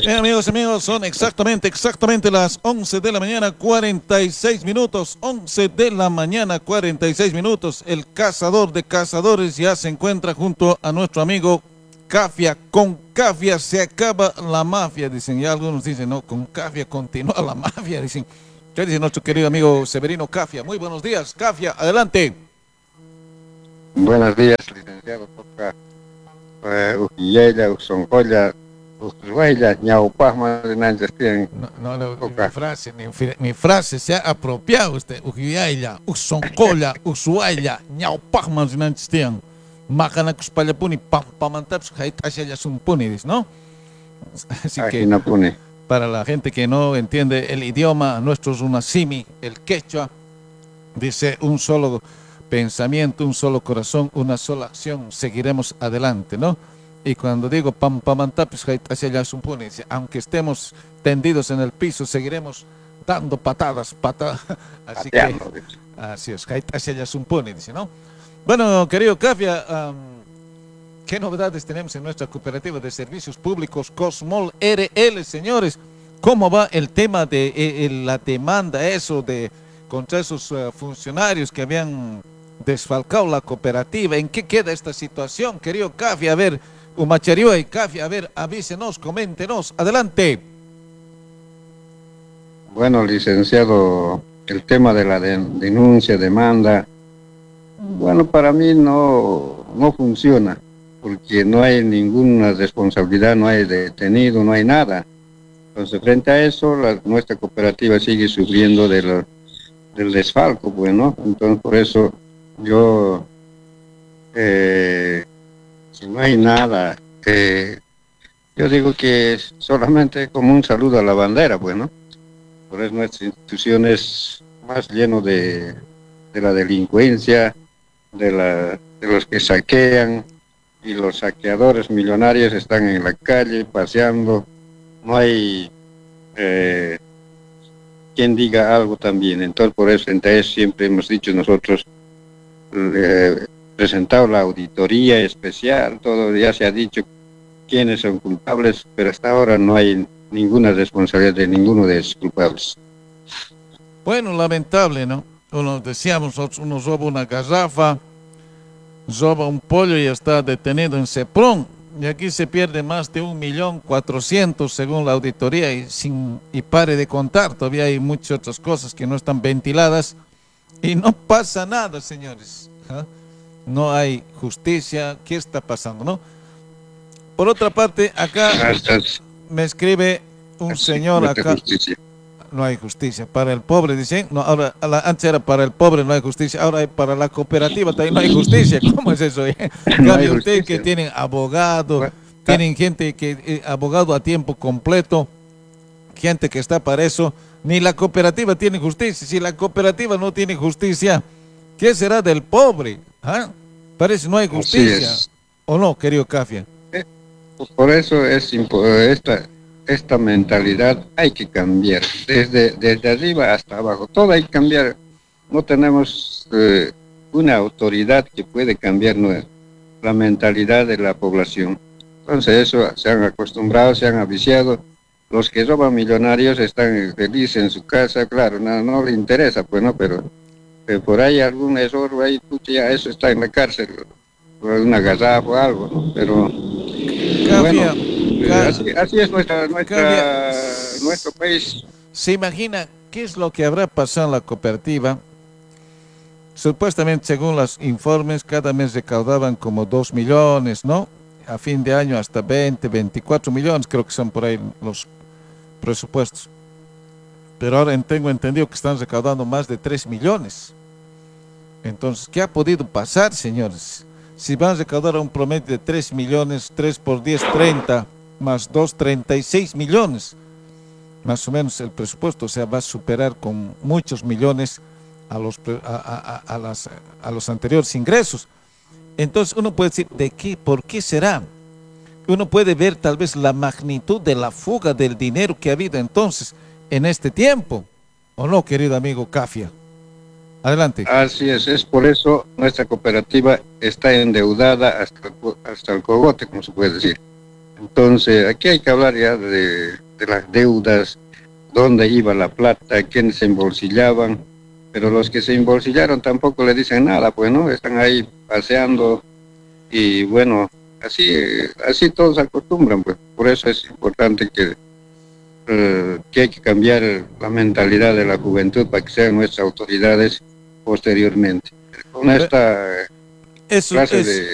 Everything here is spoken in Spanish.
Amigos, son exactamente las 11 de la mañana, 46 minutos. 11 de la mañana, 46 minutos. El cazador de cazadores ya se encuentra junto a nuestro amigo Cafia. Con Cafia se acaba la mafia, dicen. Ya algunos dicen, no, con Cafia continúa la mafia, dicen. ¿Qué dice nuestro querido amigo Severino Cafia? Muy buenos días, Cafia, adelante. Buenos días, licenciado. Ujiyela, Usoncoya, Ushuayla, Ñaupajma, mi frase se ha apropiado usted. Ujiyela, Usoncoya, Ushuayla, Ñaupajma, Zinanchistian, Macanacuspallapuni, Pamantaps, Haitashaya Sumpuni, ¿no? Así que, para la gente que no entiende el idioma, nuestro es una simi, el quechua, dice un solo pensamiento, un solo corazón, una sola acción, seguiremos adelante, ¿no? Y cuando digo pamantapis hacia allá sumpune, aunque estemos tendidos en el piso, seguiremos dando patadas. Así que, así es, hacia allá sumpune, dice, ¿no? Bueno, querido Cafia, ¿qué novedades tenemos en nuestra cooperativa de servicios públicos Cosmol RL, señores? ¿Cómo va el tema de la demanda, eso de contra esos funcionarios que habían desfalcado la cooperativa? ¿En qué queda esta situación, querido Cafia? A ver, Umachario y Cafia, a ver, avísenos, coméntenos, adelante. Bueno, licenciado, el tema de la denuncia, demanda, bueno, para mí no funciona, porque no hay ninguna responsabilidad, no hay detenido, no hay nada. Entonces, frente a eso, nuestra cooperativa sigue sufriendo del desfalco, bueno, entonces por eso yo, si no hay nada, yo digo que es solamente como un saludo a la bandera, bueno, por eso nuestra institución es más lleno de la delincuencia, de los que saquean, y los saqueadores millonarios están en la calle paseando, no hay quien diga algo también. Entonces por eso, frente a eso siempre hemos dicho nosotros, presentado la auditoría especial, todo ya se ha dicho quiénes son culpables, pero hasta ahora no hay ninguna responsabilidad de ninguno de esos culpables. Bueno, lamentable, ¿no? Uno decíamos, uno roba una garrafa, roba un pollo y está detenido en Ceprón, y aquí se pierde más de 1.400.000 según la auditoría, y pare de contar, todavía hay muchas otras cosas que no están ventiladas y no pasa nada, señores. No hay justicia. ¿Qué está pasando, no? Por otra parte, acá me escribe un señor acá. No hay justicia para el pobre, dicen. No, ahora, antes era para el pobre, no hay justicia. Ahora para la cooperativa también no hay justicia. ¿Cómo es eso? No hay usted que tienen abogado, tienen gente que abogado a tiempo completo, gente que está para eso. Ni la cooperativa tiene justicia. Si la cooperativa no tiene justicia, ¿qué será del pobre? Parece no hay justicia. ¿O no, querido Cafia? Por eso es esta mentalidad hay que cambiar, desde arriba hasta abajo, todo hay que cambiar. No tenemos una autoridad que puede cambiar la mentalidad de la población. Entonces eso se han acostumbrado, se han aviciado. Los que roban millonarios están felices en su casa, claro, no les interesa, pues no, pero por ahí algún error, ahí, ya eso está en la cárcel, una garrafa o algo, ¿no? Pero Cafia, bueno, así es nuestro país. ¿Se imagina qué es lo que habrá pasado en la cooperativa? Supuestamente, según los informes, cada mes recaudaban como 2 millones, ¿no? A fin de año hasta 24 millones, creo que son por ahí los presupuestos. Pero ahora tengo entendido que están recaudando más de 3 millones. Entonces, ¿qué ha podido pasar, señores? Si van a recaudar un promedio de 3 millones, 3 por 10, 30, más 2, 36 millones. Más o menos el presupuesto, o sea, va a superar con muchos millones a los anteriores ingresos. Entonces uno puede decir, ¿por qué será? Uno puede ver tal vez la magnitud de la fuga del dinero que ha habido entonces en este tiempo. ¿O no, querido amigo Cafia? Adelante. Así es por eso nuestra cooperativa está endeudada hasta el cogote, como se puede decir. Entonces, aquí hay que hablar ya de las deudas, dónde iba la plata, quiénes se embolsillaban, pero los que se embolsillaron tampoco le dicen nada, pues, ¿no? Están ahí paseando y bueno, así todos se acostumbran, pues. Por eso es importante que hay que cambiar la mentalidad de la juventud para que sean nuestras autoridades posteriormente. Con Pe- esta Eso clase es,